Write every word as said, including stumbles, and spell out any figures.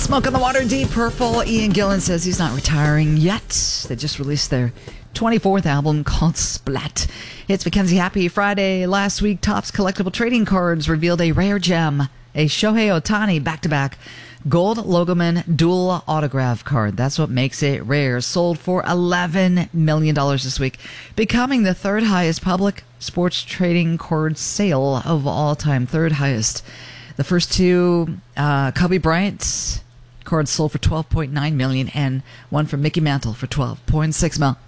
Smoke on the Water, Deep Purple. Ian Gillan says he's not retiring yet. They just released their twenty-fourth album called Splat. It's Mackenzie Happy Friday. Last week, Topps Collectible Trading Cards revealed a rare gem, a Shohei Ohtani back-to-back gold Logoman dual autograph card. That's what makes it rare. Sold for eleven million dollars this week, becoming the third highest public sports trading card sale of all time. Third highest. The first two, uh, Kobe Bryant cards sold for twelve point nine million dollars and one from Mickey Mantle for twelve point six million dollars.